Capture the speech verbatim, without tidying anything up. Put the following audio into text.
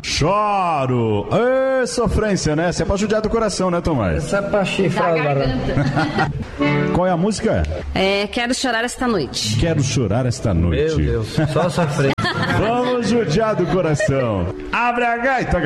Choro. Ê, sofrência, né? Essa é pra judiar do coração, né, Tomás? Essa é pra chifrar da garganta. Qual é a música? É, Quero Chorar Esta Noite. Quero chorar esta noite. Meu Deus, só sofrência. Vamos judiar do coração. Abre a gaita,